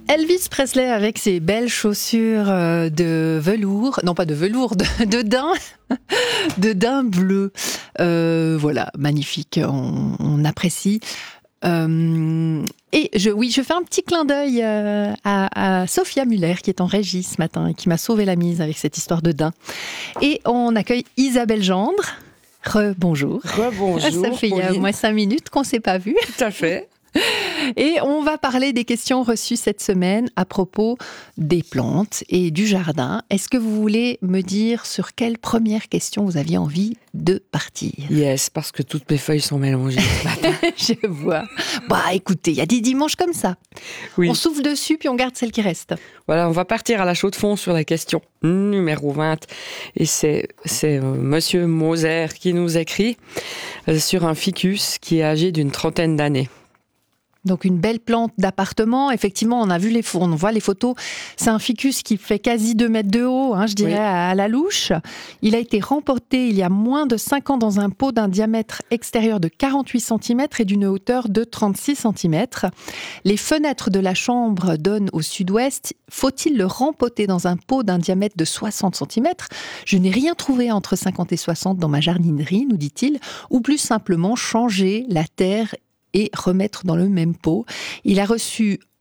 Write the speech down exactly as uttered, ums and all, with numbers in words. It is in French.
Elvis Presley avec ses belles chaussures de velours, non pas de velours, de, de daim, de daim bleu. Euh, voilà, magnifique, on, on apprécie. Euh, et je, oui, je fais un petit clin d'œil euh, à, à Sophia Muller qui est en régie ce matin et qui m'a sauvé la mise avec cette histoire de daim. Et on accueille Isabelle Gendre. Re-bonjour. Re-bonjour. Ça fait il y a au moins cinq minutes qu'on ne s'est pas vu. Tout à fait. Et on va parler des questions reçues cette semaine à propos des plantes et du jardin. Est-ce que vous voulez me dire sur quelle première question vous aviez envie de partir ? Yes, parce que toutes mes feuilles sont mélangées ce matin. Je vois. Bah écoutez, il y a des dimanches comme ça. Oui. On souffle dessus puis on garde celle qui reste. Voilà, on va partir à la chaux de fond sur la question numéro vingt. Et c'est, c'est euh, Monsieur Moser qui nous écrit euh, sur un ficus qui est âgé d'une trentaine d'années. Donc une belle plante d'appartement. Effectivement, on a vu les on voit les photos. C'est un ficus qui fait quasi deux mètres de haut, hein, je dirais, oui. à la louche. Il a été remporté il y a moins de cinq ans dans un pot d'un diamètre extérieur de quarante-huit centimètres et d'une hauteur de trente-six centimètres. Les fenêtres de la chambre donnent au sud-ouest. Faut-il le rempoter dans un pot d'un diamètre de soixante centimètres ? Je n'ai rien trouvé entre cinquante et soixante dans ma jardinerie, nous dit-il. Ou plus simplement changer la terre et remettre dans le même pot. Il a reçu